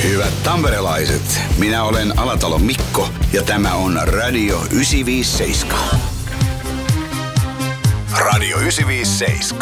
Hyvät tamperelaiset, minä olen Alatalon Mikko ja tämä on Radio 957. Radio 957.